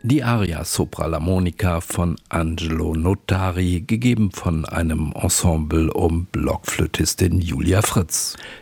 Die Aria Sopra la Monica von Angelo Notari, gegeben von einem Ensemble um Blockflötistin Julia Fritz.